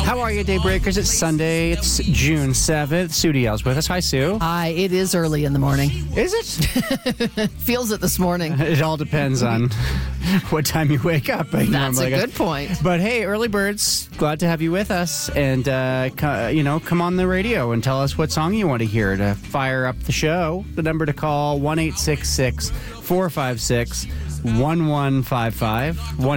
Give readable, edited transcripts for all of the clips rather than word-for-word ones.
How are you, Daybreakers? It's Sunday. It's June 7th. Sue DL's with us. Hi, Sue. Hi, it is early in the morning. Is it? Feels it this morning. It all depends on what time you wake up. That's a good point. But hey, early birds, glad to have you with us. And, come on the radio and tell us what song you want to hear to fire up the show. The number to call, 1-866-456-1155.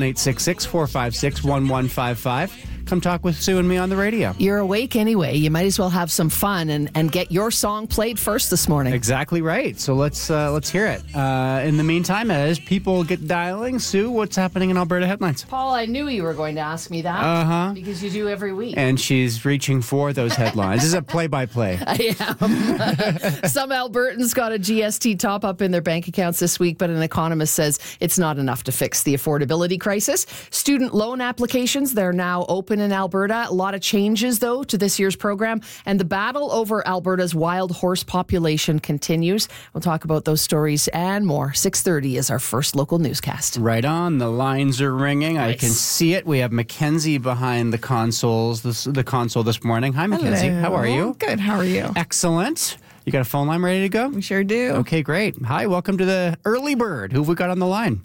1-866-456-1155. Come talk with Sue and me on the radio. You're awake anyway. You might as well have some fun and get your song played first this morning. Exactly right. So let's hear it. In the meantime, as people get dialing, Sue, what's happening in Alberta headlines? Paul, I knew you were going to ask me that. Because you do every week. And she's reaching for those headlines. This is a play-by-play. I am. Some Albertans got a GST top-up in their bank accounts this week, but an economist says it's not enough to fix the affordability crisis. Student loan applications, they're now open in Alberta. A lot of changes, though, to this year's program. And the battle over Alberta's wild horse population continues. We'll talk about those stories and more. 6:30 is our first local newscast. Right on. The lines are ringing. Nice. I can see it. We have Mackenzie behind the console this morning. Hi, Mackenzie. Hello. How are you? Good. How are you? Excellent. You got a phone line ready to go? We sure do. Okay, great. Hi, welcome to the Early Bird. Who have we got on the line?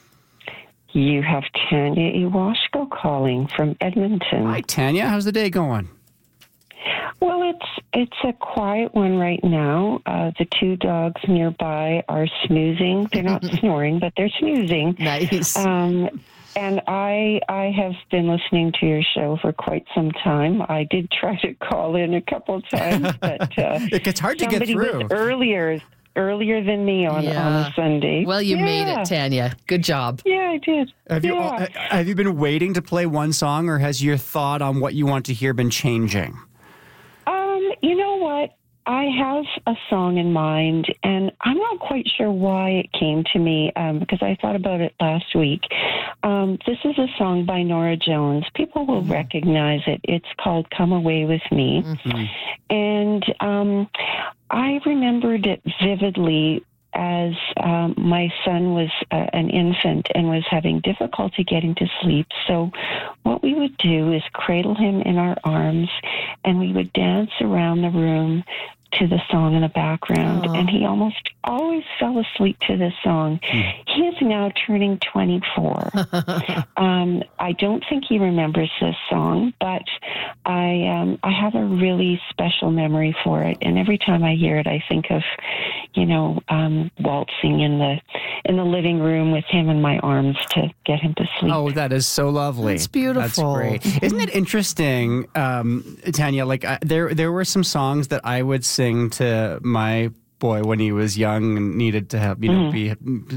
You have Tanya Iwashko calling from Edmonton. Hi, Tanya. How's the day going? Well, it's a quiet one right now. The two dogs nearby are snoozing. They're not snoring, but they're snoozing. Nice. And I have been listening to your show for quite some time. I did try to call in a couple times, but it gets hard to get through. Somebody was earlier than me on a Sunday. Well, you made it, Tanya. Good job. Yeah, I did. Have you been waiting to play one song, or has your thought on what you want to hear been changing? You know what? I have a song in mind, and I'm not quite sure why it came to me, because I thought about it last week. This is a song by Norah Jones. People will recognize it. It's called Come Away With Me. Mm-hmm. And I remembered it vividly as my son was an infant and was having difficulty getting to sleep. So what we would do is cradle him in our arms, and we would dance around the room to the song in the background. And he almost always fell asleep to this song. He is now turning 24. I don't think he remembers this song, but I have a really special memory for it. And every time I hear it, I think of, waltzing in the living room with him in my arms to get him to sleep. Oh, that is so lovely. It's beautiful. That's great. Isn't it interesting, Tanya? Like there were some songs that I would sing to my boy when he was young and needed to have, be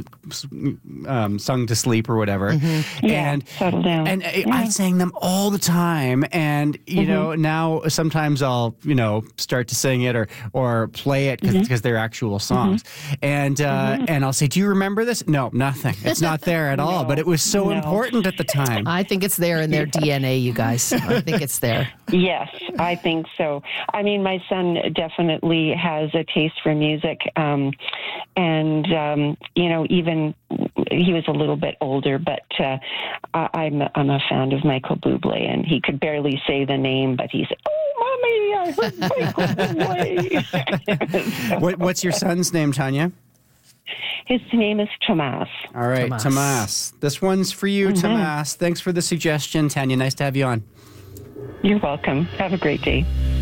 sung to sleep or whatever. Mm-hmm. Yeah, and settle down. And I sang them all the time. And, now sometimes I'll, start to sing it or play it because they're actual songs. And I'll say, do you remember this? No, nothing. It's not there at all. But it was so important at the time. I think it's there in their DNA, you guys. I think it's there. Yes, I think so. I mean, my son definitely has a taste for music. Even he was a little bit older, but I'm a fan of Michael Bublé, and he could barely say the name, but he said, "Oh, mommy, I heard Michael Bublé." What's your son's name, Tanya? His name is Tomas. All right, Tomas. This one's for you, Tomas. Thanks for the suggestion, Tanya. Nice to have you on. You're welcome. Have a great day.